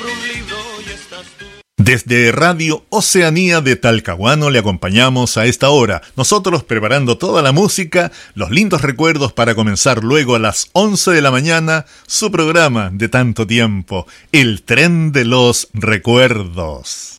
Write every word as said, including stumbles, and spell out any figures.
un libro y estás tú. Desde Radio Oceanía de Talcahuano le acompañamos a esta hora, nosotros preparando toda la música, los lindos recuerdos para comenzar luego a las once de la mañana su programa de tanto tiempo, El Tren de los Recuerdos.